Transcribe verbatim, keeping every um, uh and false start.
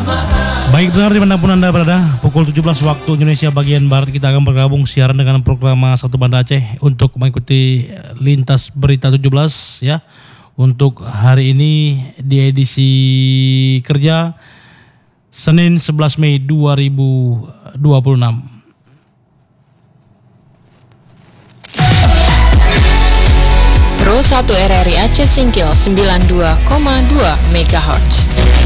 Baik benar dimanapun Anda berada, pukul tujuh belas waktu Indonesia bagian Barat kita akan bergabung siaran dengan Proklama Satu Banda Aceh untuk mengikuti lintas berita tujuh belas ya. Untuk hari ini di edisi kerja Senin sebelas Mei dua ribu dua puluh enam. Pro satu R R I Aceh Singkil sembilan puluh dua koma dua megahertz.